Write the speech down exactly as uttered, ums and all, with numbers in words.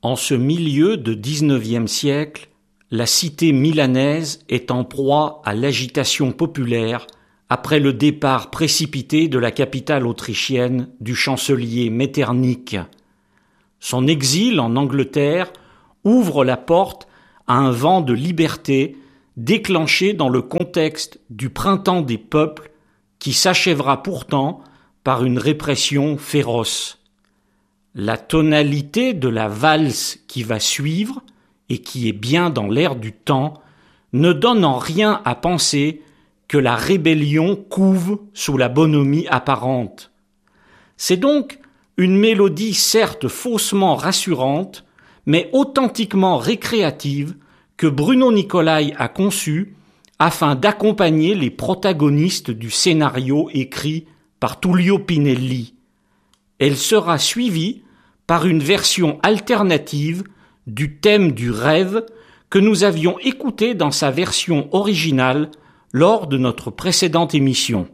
En ce milieu de dix-neuvième siècle, la cité milanaise est en proie à l'agitation populaire après le départ précipité de la capitale autrichienne du chancelier Metternich. Son exil en Angleterre ouvre la porte à un vent de liberté déclenché dans le contexte du printemps des peuples qui s'achèvera pourtant par une répression féroce. La tonalité de la valse qui va suivre, et qui est bien dans l'air du temps, ne donne en rien à penser que la rébellion couve sous la bonhomie apparente. C'est donc une mélodie certes faussement rassurante, mais authentiquement récréative que Bruno Nicolai a conçue afin d'accompagner les protagonistes du scénario écrit par Tullio Pinelli. Elle sera suivie par une version alternative du thème du rêve que nous avions écouté dans sa version originale lors de notre précédente émission.